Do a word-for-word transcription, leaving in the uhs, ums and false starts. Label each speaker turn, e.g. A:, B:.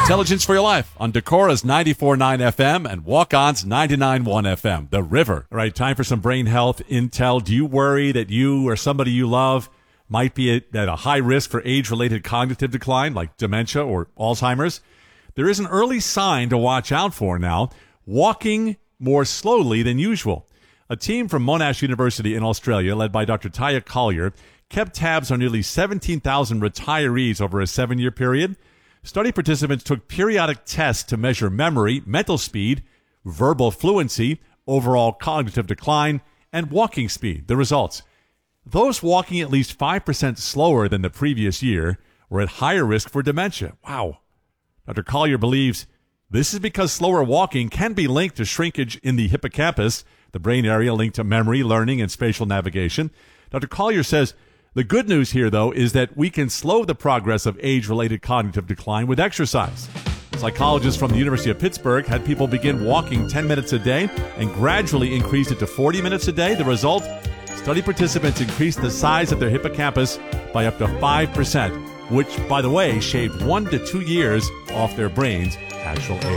A: Intelligence for Your Life on Decora's ninety-four point nine F M and Walk-On's ninety-nine point one F M, The River. All right, time for some brain health intel. Do you worry that you or somebody you love might be at, at a high risk for age-related cognitive decline like dementia or Alzheimer's? There is an early sign to watch out for now: walking more slowly than usual. A team from Monash University in Australia, led by Doctor Taya Collier, kept tabs on nearly seventeen thousand retirees over a seven-year period. Study participants took periodic tests to measure memory, mental speed, verbal fluency, overall cognitive decline, and walking speed. The results: those walking at least five percent slower than the previous year were at higher risk for dementia. Wow. Doctor Collier believes this is because slower walking can be linked to shrinkage in the hippocampus, the brain area linked to memory, learning, and spatial navigation. Doctor Collier says the good news here, though, is that we can slow the progress of age-related cognitive decline with exercise. Psychologists from the University of Pittsburgh had people begin walking ten minutes a day and gradually increased it to forty minutes a day. The result? Study participants increased the size of their hippocampus by up to five percent, which, by the way, shaved one to two years off their brain's actual age.